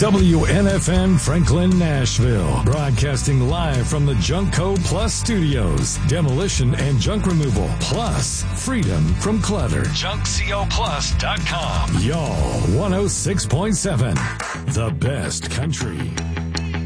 WNFN Franklin, Nashville. Broadcasting live from the Junkco Plus Studios. Demolition and junk removal. Plus freedom from clutter. JunkCoPlus.com. Y'all 106.7. The best country.